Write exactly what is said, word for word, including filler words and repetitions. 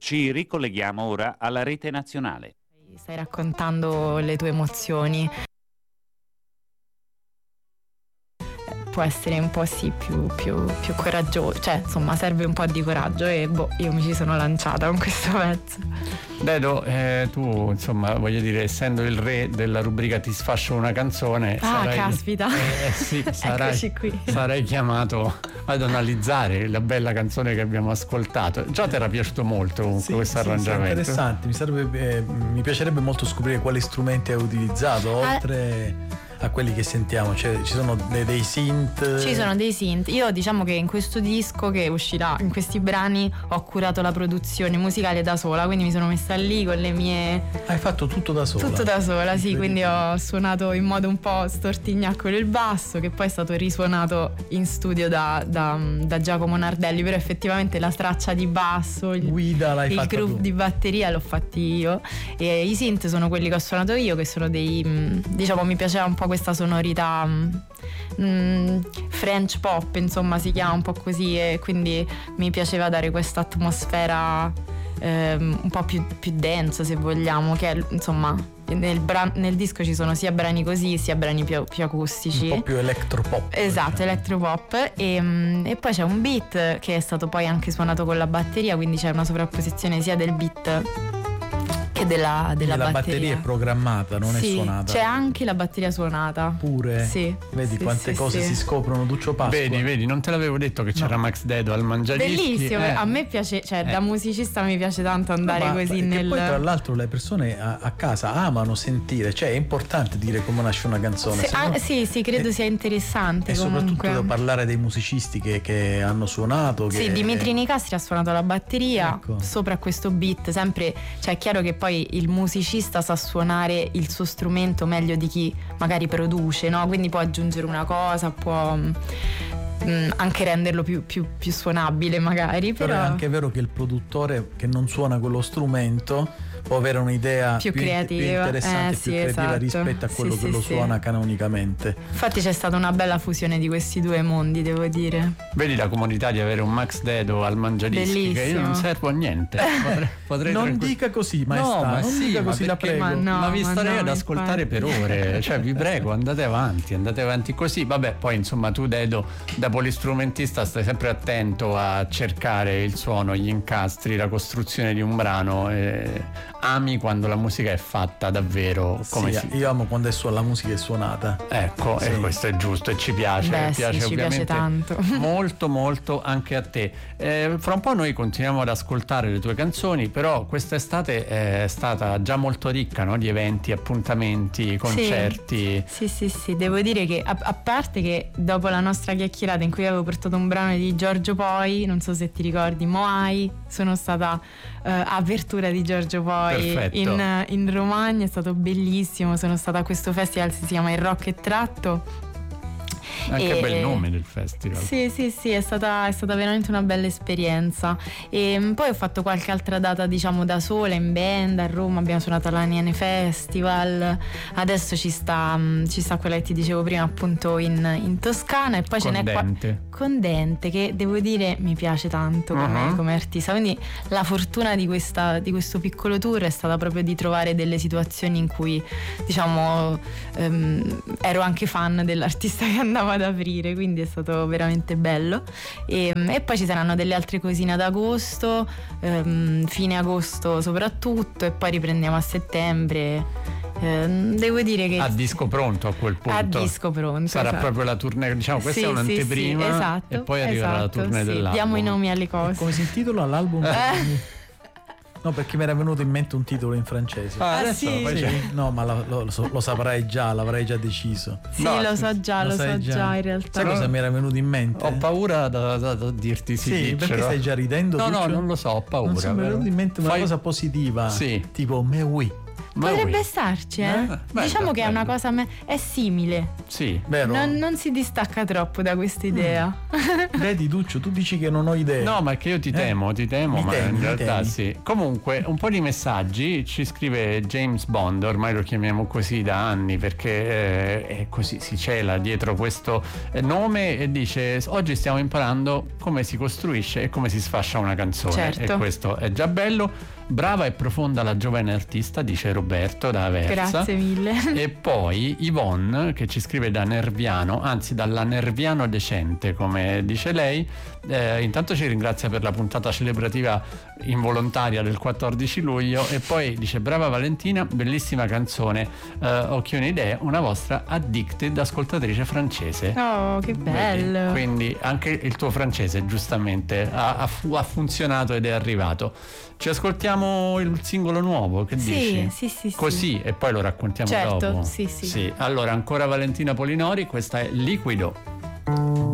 Ci ricolleghiamo ora alla rete nazionale. Stai raccontando le tue emozioni. Può essere un po' sì più, più, più coraggioso, cioè insomma serve un po' di coraggio e boh, io mi ci sono lanciata con questo pezzo. Dedo, eh, tu insomma voglio dire, essendo il re della rubrica Ti sfascio una canzone, ah sarai, caspita eh, sì, sarai, qui. sarai chiamato ad analizzare la bella canzone che abbiamo ascoltato. Già ti era piaciuto molto comunque sì, questo sì, arrangiamento. Sì, interessante, mi, sarebbe, eh, mi piacerebbe molto scoprire quali strumenti hai utilizzato oltre ah. a quelli che sentiamo, cioè ci sono dei, dei synth. Ci sono dei synth. Io diciamo che in questo disco che uscirà, in questi brani, ho curato la produzione musicale da sola, quindi mi sono messa lì con le mie. Hai fatto tutto da sola? Tutto da sola, sì, quindi ho suonato in modo un po' stortignacolo il basso, che poi è stato risuonato in studio da, da, da Giacomo Nardelli, però effettivamente la traccia di basso, il, Guida l'hai il groove tu. di batteria l'ho fatti io, e i synth sono quelli che ho suonato io, che sono dei, diciamo, mi piaceva un po' questa sonorità mm, French pop, insomma si chiama un po' così, e quindi mi piaceva dare questa atmosfera ehm, un po' più, più densa, se vogliamo, che è, insomma nel, bra- nel disco ci sono sia brani così sia brani più, più acustici, un po' più electropop. Esatto, diciamo. Electropop e, e poi c'è un beat che è stato poi anche suonato con la batteria, quindi c'è una sovrapposizione sia del beat che della, della la batteria. batteria è programmata, non sì, è suonata. C'è anche la batteria suonata. Pure? Sì. Vedi sì, quante sì, cose sì. si scoprono, Duccio Pasqua. Vedi, vedi, non te l'avevo detto che c'era no. Max Dedo al Mangiadischi. Bellissimo, eh. a me piace, cioè eh. da musicista mi piace tanto andare no, così nel. Poi tra l'altro le persone a, a casa amano sentire, cioè è importante dire come nasce una canzone. Sì, ah, no, sì, sì, credo e, sia interessante. E comunque. soprattutto devo parlare dei musicisti che, che hanno suonato. Che, sì, Dimitri Nicastri ha suonato la batteria, ecco. Sopra questo beat, sempre, cioè è chiaro che poi il musicista sa suonare il suo strumento meglio di chi magari produce, no? Quindi può aggiungere una cosa, può mh, anche renderlo più, più, più suonabile magari, però... però è anche vero che il produttore che non suona quello strumento può avere un'idea più, più creativa, più interessante, eh, più sì, creativa esatto. rispetto a quello sì, che sì, lo sì. suona canonicamente. Infatti c'è stata una bella fusione di questi due mondi, devo dire. Vedi la comodità di avere un Max Dedo al Mangiadischi. Bellissimo. Che io non servo a niente. Potrei, potrei non tranquill- dica così, maestà, no, ma non sì, dica ma così, la perché- prego. Ma no, ma vi ma starei no, ad ascoltare infatti. per ore, cioè vi prego, andate avanti, andate avanti così. Vabbè, poi insomma tu Dedo da polistrumentista stai sempre attento a cercare il suono, gli incastri, la costruzione di un brano, e ami quando la musica è fatta davvero come sì, si... io amo quando è su- la musica è suonata. Ecco, sì. E questo è giusto e ci piace, Beh, piace sì, ci ovviamente piace tanto. molto molto anche a te. Eh, fra un po' noi continuiamo ad ascoltare le tue canzoni, però quest'estate è stata già molto ricca, no? Di eventi, appuntamenti, concerti. Sì, sì, sì, sì. Devo dire che a, a parte che dopo la nostra chiacchierata in cui avevo portato un brano di Giorgio Poi, non so se ti ricordi, Moai, sono stata uh, apertura di Giorgio Poi in, in Romagna, è stato bellissimo, sono stata a questo festival, si chiama Il Rock e Tratto. Anche e... bel nome del festival. Sì, sì, sì, è stata, è stata veramente una bella esperienza. E poi ho fatto qualche altra data, diciamo, da sola, in band a Roma, abbiamo suonato all'Aniene Festival, adesso ci sta, ci sta quella che ti dicevo prima, appunto in, in Toscana, e poi Con ce n'è Dente. qua con Dente, che devo dire mi piace tanto come, uh-huh. come artista, quindi la fortuna di, questa, di questo piccolo tour è stata proprio di trovare delle situazioni in cui, diciamo, ehm, ero anche fan dell'artista che andava ad aprire, quindi è stato veramente bello. E, e poi ci saranno delle altre cosine ad agosto, ehm, fine agosto soprattutto, e poi riprendiamo a settembre. Eh, devo dire che a disco pronto a quel punto. A disco pronto sarà esatto. proprio la tournée, diciamo, questa sì, è un'anteprima, sì, sì, esatto, e poi arriverà esatto, la tournée sì. dell'album. Diamo i nomi alle cose. E come si intitola l'album? Eh. No, perché mi era venuto in mente un titolo in francese. Ah, Ah, adesso sì? poi Sì, c'è... no, ma lo, lo, lo saprai già, l'avrai già deciso. Sì, No, lo sì, so già, lo lo, sai so già. già in realtà. Sai cosa mi era venuto in mente? Ho paura da, da, da dirti sì, Sì, diccelo. perché stai già ridendo? No, no, Duccio? non lo so, ho paura. Non so, mi è però. venuto in mente una Fai- cosa positiva. Sì. Tipo, mais oui. Ma Potrebbe oui. starci, eh? Eh? Bello, diciamo che è bello. una cosa me- è simile. Sì. Vero? Non, non si distacca troppo da questa idea. Vedi Duccio, tu dici che non ho idee. No, ma è che io ti temo, ti temo, Mi ma temi, in mi realtà temi. sì. Comunque, un po' di messaggi ci scrive James Bond, ormai lo chiamiamo così da anni perché eh, è così, si cela dietro questo eh, nome e dice: oggi stiamo imparando come si costruisce e come si sfascia una canzone. Certo. E questo è già bello. Brava e profonda la giovane artista, dice Roberto da Aversa. Grazie mille. E poi Yvonne che ci scrive da Nerviano, anzi dalla Nerviano decente come dice lei, eh, intanto ci ringrazia per la puntata celebrativa involontaria del quattordici luglio e poi dice: brava Valentina, bellissima canzone, eh, Occhioni idee, una vostra addicted ascoltatrice francese. Oh, che bello. Vedi? Quindi anche il tuo francese giustamente ha, ha, fu- ha funzionato ed è arrivato. Ci ascoltiamo il singolo nuovo, che Sì, dici? sì, sì, sì. Così e poi lo raccontiamo Certo, dopo. sì, sì. Allora ancora Valentina Polinori, questa è Liquido.